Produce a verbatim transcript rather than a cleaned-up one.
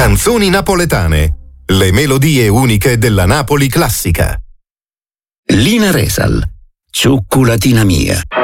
Canzoni napoletane. Le melodie uniche della Napoli classica. Lina Resal, Ciucculatina mia.